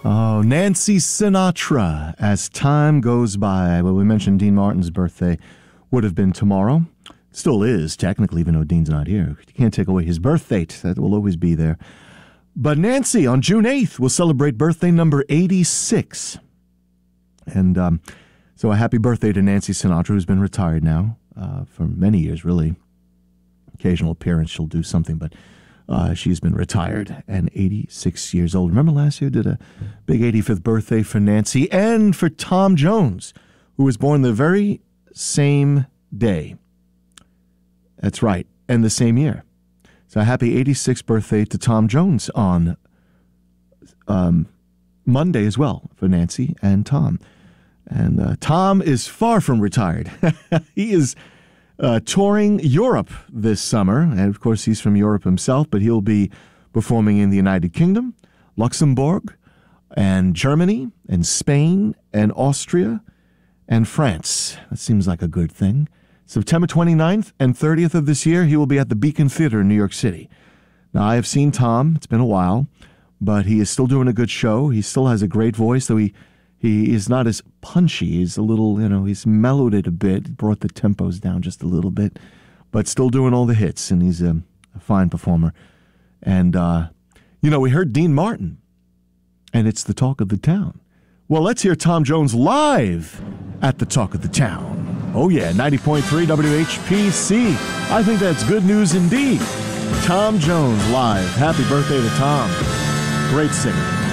Oh, Nancy Sinatra, as time goes by. Well, we mentioned Dean Martin's birthday would have been tomorrow. Still is, technically, even though Dean's not here. You can't take away his birth date. That will always be there. But Nancy, on June 8th, will celebrate birthday number 86. And so a happy birthday to Nancy Sinatra, who's been retired now for many years, really. Occasional appearance, she'll do something, but she's been retired and 86 years old. Remember last year did a big 85th birthday for Nancy and for Tom Jones, who was born the very same day. That's right, and the same year. So a happy 86th birthday to Tom Jones on Monday as well for Nancy and Tom. And Tom is far from retired. He is touring Europe this summer. And, of course, he's from Europe himself, but he'll be performing in the United Kingdom, Luxembourg, and Germany, and Spain, and Austria, and France. That seems like a good thing. September 29th and 30th of this year, he will be at the Beacon Theater in New York City. Now, I have seen Tom. It's been a while, but he is still doing a good show. He still has a great voice, though he is not as punchy. He's a little, he's mellowed it a bit, brought the tempos down just a little bit, but still doing all the hits, and he's a fine performer. And, we heard Dean Martin, and it's the talk of the town. Well, let's hear Tom Jones live at the talk of the town. Oh, yeah, 90.3 WHPC. I think that's good news indeed. Tom Jones live. Happy birthday to Tom. Great singer.